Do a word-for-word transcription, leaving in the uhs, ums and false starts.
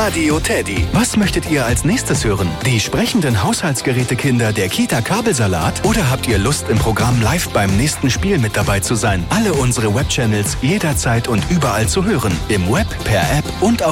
Radio Teddy. Was möchtet ihr als nächstes hören? Die sprechenden Haushaltsgerätekinder der Kita Kabelsalat? Oder habt ihr Lust, im Programm live beim nächsten Spiel mit dabei zu sein? Alle unsere Webchannels jederzeit und überall zu hören. Im Web, per App und auf